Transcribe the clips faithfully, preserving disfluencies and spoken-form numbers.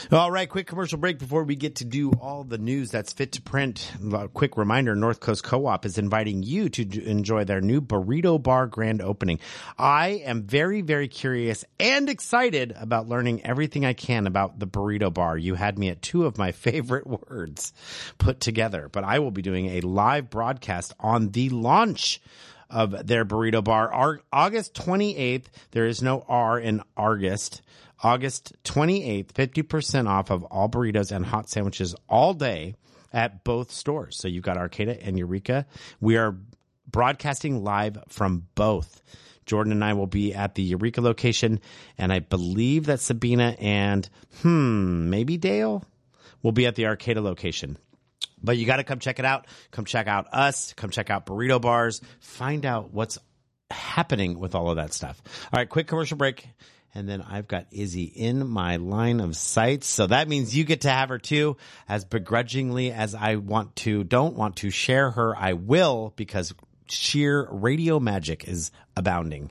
All right, quick commercial break before we get to do all the news that's fit to print. A quick reminder, North Coast Co-op is inviting you to enjoy their new Burrito Bar grand opening. I am very, very curious and excited about learning everything I can about the Burrito Bar. You had me at two of my favorite words put together, but I will be doing a live broadcast on the launch of their Burrito Bar. Our, August twenty-eighth, there is no R in August. August twenty-eighth, fifty percent off of all burritos and hot sandwiches all day at both stores. So you've got Arcata and Eureka. We are broadcasting live from both. Jordan and I will be at the Eureka location, and I believe that Sabina and, hmm, maybe Dale will be at the Arcata location. But you got to come check it out. Come check out us. Come check out Burrito Bars. Find out what's happening with all of that stuff. All right, quick commercial break. And then I've got Izzy in my line of sight. So that means you get to have her too. As begrudgingly as I want to, don't want to share her, I will, because sheer radio magic is abounding.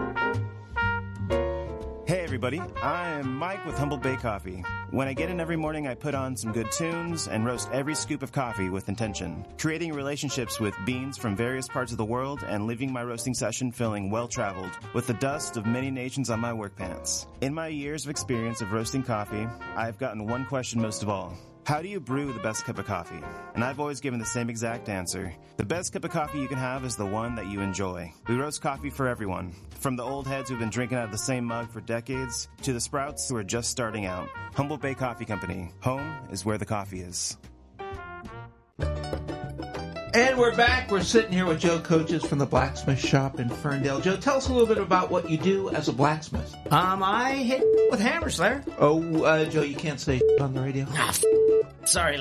Hey everybody, I am Mike with Humble Bay Coffee. When I get in every morning, I put on some good tunes and roast every scoop of coffee with intention, creating relationships with beans from various parts of the world and leaving my roasting session feeling well-traveled with the dust of many nations on my work pants. In my years of experience of roasting coffee, I've gotten one question most of all. How do you brew the best cup of coffee? And I've always given the same exact answer. The best cup of coffee you can have is the one that you enjoy. We roast coffee for everyone. From the old heads who've been drinking out of the same mug for decades, to the sprouts who are just starting out. Humble Bay Coffee Company. Home is where the coffee is. And we're back. We're sitting here with Joe Coaches from the blacksmith shop in Ferndale. Joe, tell us a little bit about what you do as a blacksmith. Um, I hit with hammers there. Oh, uh, Joe, you can't say on the radio. Ah, f- sorry.